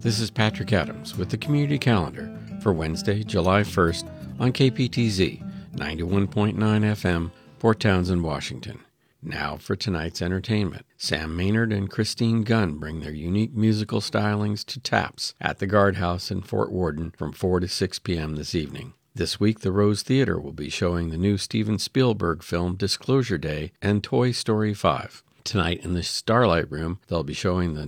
This is Patrick Adams with the Community Calendar for Wednesday, July 1st on KPTZ 91.9 FM, Port Townsend, Washington. Now for tonight's entertainment. Sam Maynard and Christine Gunn bring their unique musical stylings to Taps at the Guardhouse in Fort Worden from 4 to 6 p.m. this evening. This week, the Rose Theater will be showing the new Steven Spielberg film Disclosure Day and Toy Story 5. Tonight in the Starlight Room, they'll be showing the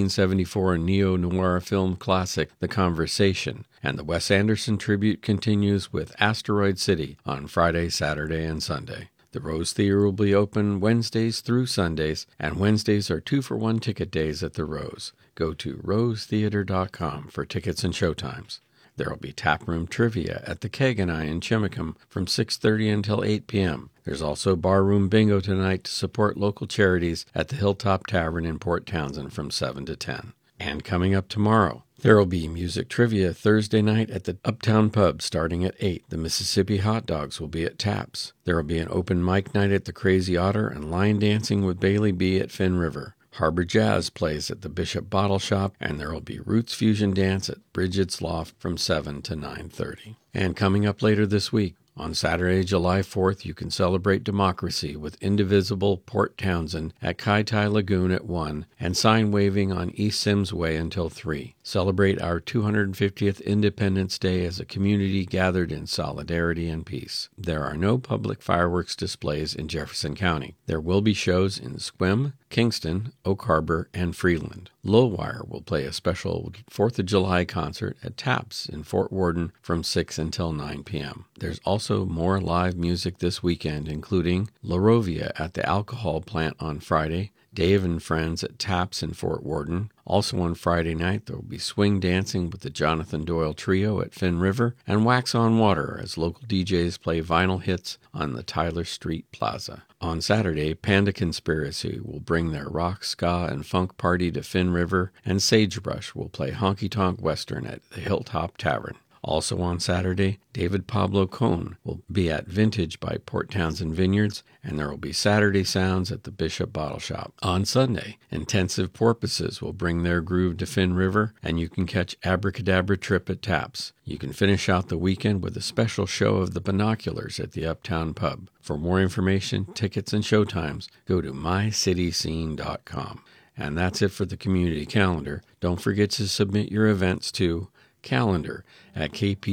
1974 neo-noir film classic The Conversation, and the Wes Anderson tribute continues with Asteroid City on Friday, Saturday, and Sunday. The Rose Theater will be open Wednesdays through Sundays, and Wednesdays are 2-for-1 ticket days at the Rose. Go to rosetheater.com for tickets and showtimes. There will be taproom trivia at the Keg and I in Chimicum from 6:30 until 8 p.m. There's also barroom bingo tonight to support local charities at the Hilltop Tavern in Port Townsend from 7 to 10. And coming up tomorrow, there will be music trivia Thursday night at the Uptown Pub starting at 8. The Mississippi Hot Dogs will be at Taps. There will be an open mic night at the Crazy Otter and line dancing with Bailey B. at Finn River. Harbor Jazz plays at the Bishop Bottle Shop, and there will be Roots Fusion Dance at Bridget's Loft from 7 to 9:30. And coming up later this week, on Saturday, July 4th, you can celebrate democracy with Indivisible Port Townsend at Kai Tai Lagoon at 1 and sign waving on East Sims Way until 3. Celebrate our 250th Independence Day as a community gathered in solidarity and peace. There are no public fireworks displays in Jefferson County. There will be shows in Sequim, Kingston, Oak Harbor, and Freeland. Lowwire will play a special 4th of July concert at Taps in Fort Worden from 6 until 9 p.m. There's also more live music this weekend, including La Rovia at the Alcohol Plant on Friday, Dave and Friends at Taps in Fort Worden. Also on Friday night, there will be swing dancing with the Jonathan Doyle Trio at Finn River and Wax on Water as local DJs play vinyl hits on the Tyler Street Plaza. On Saturday, Panda Conspiracy will bring their rock, ska, and funk party to Finn River, and Sagebrush will play honky tonk western at the Hilltop Tavern. Also on Saturday, David Pablo Cohn will be at Vintage by Port Townsend Vineyards, and there will be Saturday Sounds at the Bishop Bottle Shop. On Sunday, Intensive Porpoises will bring their groove to Finn River, and you can catch Abracadabra Trip at Taps. You can finish out the weekend with a special show of the Binoculars at the Uptown Pub. For more information, tickets, and showtimes, go to mycityscene.com. And that's it for the Community Calendar. Don't forget to submit your events to calendar at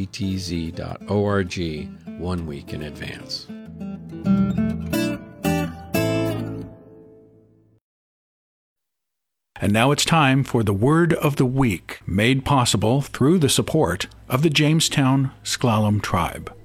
kptz.org 1 week in advance. And now it's time for the Word of the Week, made possible through the support of the Jamestown Sklallam Tribe.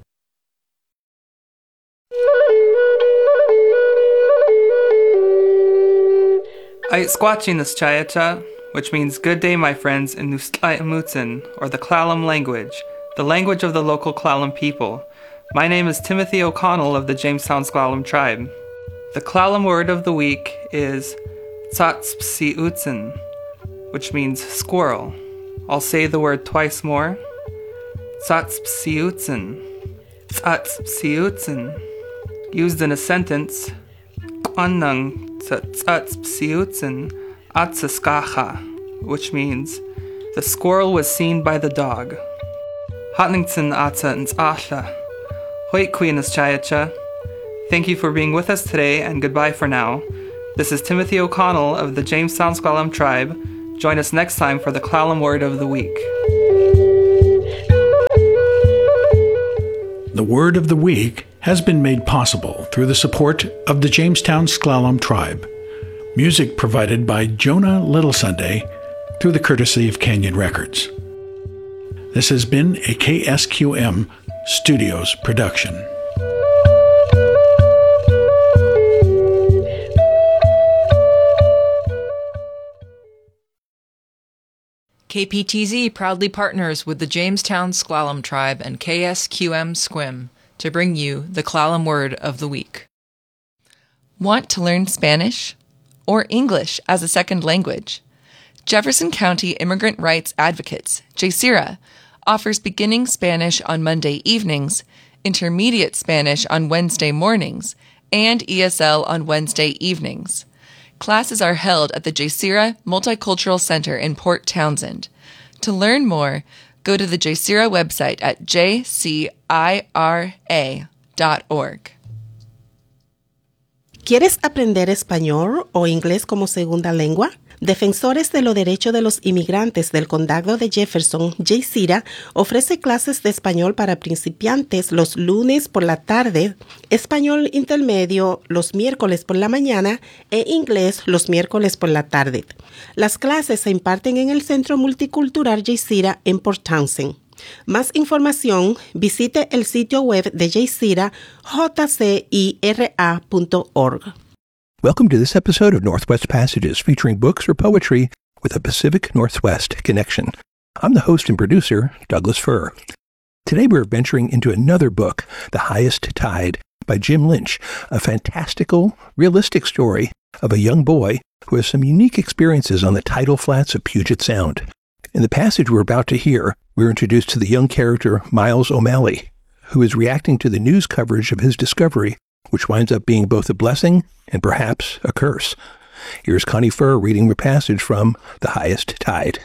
Ait squatchinus chayacha, which means good day, my friends, in Nustla'imutsin, or the Klallam language, the language of the local Klallam people. My name is Timothy O'Connell of the Jamestown Sklallam Tribe. The Klallam word of the week is Tsaatspsiutsin, which means squirrel. I'll say the word twice more. Tsaatspsiutsin. Tsaatspsiutsin. Used in a sentence, Kwanang Tsaatspsiutsin Atsaskacha, which means the squirrel was seen by the dog. Hotningson Atsa and Asha. Hoit Queenas Chayacha. Thank you for being with us today, and goodbye for now. This is Timothy O'Connell of the Jamestown Sklallam Tribe. Join us next time for the Klallam Word of the Week. The Word of the Week has been made possible through the support of the Jamestown Sklallam Tribe. Music provided by Jonah Little Sunday through the courtesy of Canyon Records. This has been a KSQM Studios production. KPTZ proudly partners with the Jamestown Sklallam Tribe and KSQM Squim to bring you the Klallam Word of the Week. Want to learn Spanish or English as a second language? Jefferson County Immigrant Rights Advocates, JSIRA, offers beginning Spanish on Monday evenings, intermediate Spanish on Wednesday mornings, and ESL on Wednesday evenings. Classes are held at the JSIRA Multicultural Center in Port Townsend. To learn more, go to the JCIRA website at jcira.org. ¿Quieres aprender español o inglés como segunda lengua? Defensores de los Derechos de los Inmigrantes del Condado de Jefferson, JCIRA, ofrece clases de español para principiantes los lunes por la tarde, español intermedio los miércoles por la mañana e inglés los miércoles por la tarde. Las clases se imparten en el Centro Multicultural JCIRA en Port Townsend. Más información, visite el sitio web de JCIRA, jcira.org. Welcome to this episode of Northwest Passages, featuring books or poetry with a Pacific Northwest connection. I'm the host and producer, Douglas Furr. Today we're venturing into another book, The Highest Tide, by Jim Lynch, a fantastical, realistic story of a young boy who has some unique experiences on the tidal flats of Puget Sound. In the passage we're about to hear, we're introduced to the young character Miles O'Malley, who is reacting to the news coverage of his discovery, which winds up being both a blessing and perhaps a curse. Here's Connie Furr reading the passage from The Highest Tide.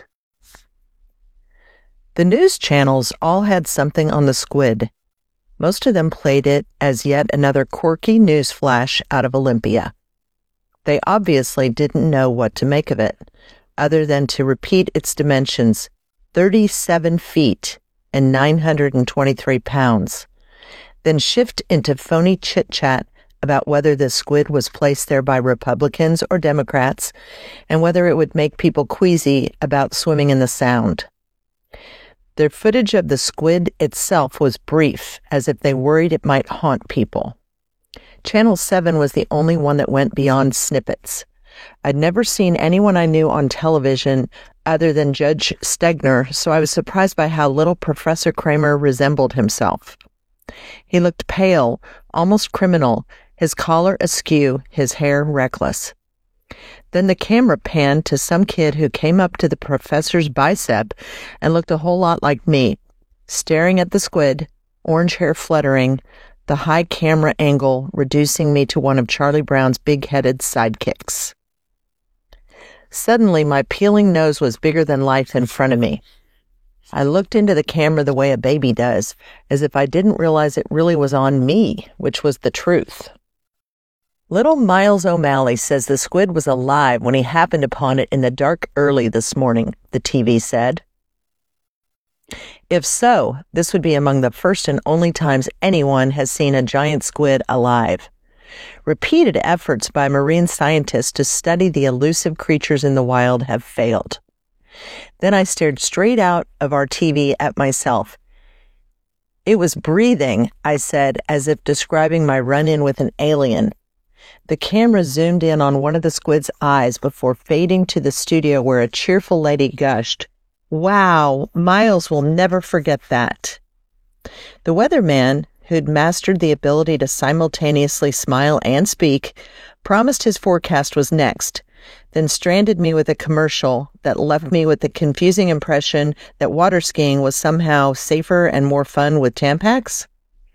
The news channels all had something on the squid. Most of them played it as yet another quirky news flash out of Olympia. They obviously didn't know what to make of it, other than to repeat its dimensions, 37 feet and 923 pounds. Then shift into phony chit-chat about whether the squid was placed there by Republicans or Democrats, and whether it would make people queasy about swimming in the Sound. Their footage of the squid itself was brief, as if they worried it might haunt people. Channel 7 was the only one that went beyond snippets. I'd never seen anyone I knew on television other than Judge Stegner, so I was surprised by how little Professor Kramer resembled himself. He looked pale, almost criminal, his collar askew, his hair reckless. Then the camera panned to some kid who came up to the professor's bicep and looked a whole lot like me, staring at the squid, orange hair fluttering, the high camera angle reducing me to one of Charlie Brown's big-headed sidekicks. Suddenly, my peeling nose was bigger than life in front of me. I looked into the camera the way a baby does, as if I didn't realize it really was on me, which was the truth. Little Miles O'Malley says the squid was alive when he happened upon it in the dark early this morning, the TV said. If so, this would be among the first and only times anyone has seen a giant squid alive. Repeated efforts by marine scientists to study the elusive creatures in the wild have failed. Then I stared straight out of our TV at myself. It was breathing, I said, as if describing my run-in with an alien. The camera zoomed in on one of the squid's eyes before fading to the studio where a cheerful lady gushed, "Wow, Miles will never forget that." The weatherman, who'd mastered the ability to simultaneously smile and speak, promised his forecast was next, then stranded me with a commercial that left me with the confusing impression that water skiing was somehow safer and more fun with Tampax.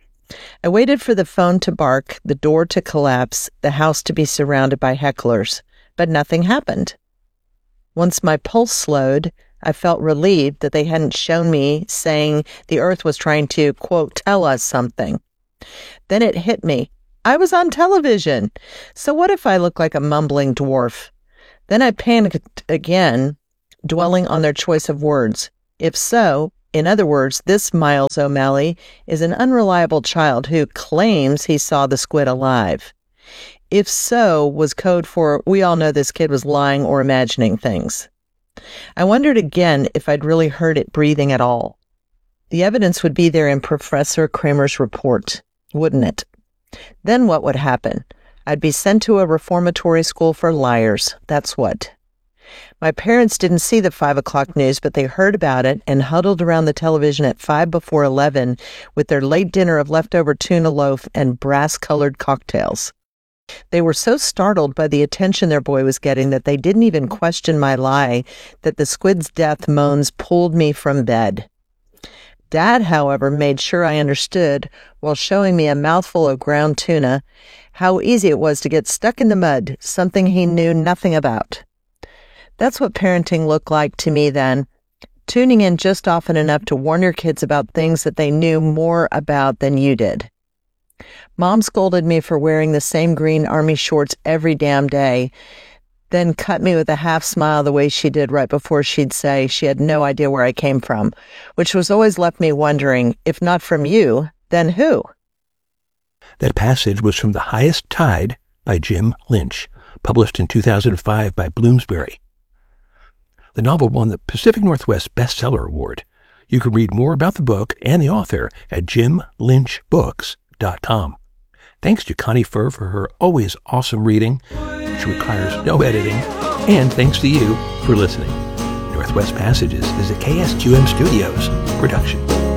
I waited for the phone to bark, the door to collapse, the house to be surrounded by hecklers, but nothing happened. Once my pulse slowed, I felt relieved that they hadn't shown me saying the Earth was trying to, quote, tell us something. Then it hit me. I was on television. So what if I look like a mumbling dwarf? Then I panicked again, dwelling on their choice of words. If so, in other words, this Miles O'Malley is an unreliable child who claims he saw the squid alive. If so was code for, we all know this kid was lying or imagining things. I wondered again if I'd really heard it breathing at all. The evidence would be there in Professor Kramer's report, wouldn't it? Then what would happen? I'd be sent to a reformatory school for liars, that's what. My parents didn't see the 5 o'clock news, but they heard about it and huddled around the television at 5 before 11 with their late dinner of leftover tuna loaf and brass-colored cocktails. They were so startled by the attention their boy was getting that they didn't even question my lie that the squid's death moans pulled me from bed. Dad, however, made sure I understood, while showing me a mouthful of ground tuna, how easy it was to get stuck in the mud, something he knew nothing about. That's what parenting looked like to me then. tuning in just often enough to warn your kids about things that they knew more about than you did. Mom scolded me for wearing the same green army shorts every damn day, then cut me with a half smile the way she did right before she'd say she had no idea where I came from, which was always left me wondering, if not from you, then who? That passage was from The Highest Tide by Jim Lynch, published in 2005 by Bloomsbury. The novel won the Pacific Northwest Bestseller Award. You can read more about the book and the author at jimlynchbooks.com. Thanks to Connie Furr for her always awesome reading, which requires no editing, and thanks to you for listening. Northwest Passages is a KSQM Studios production.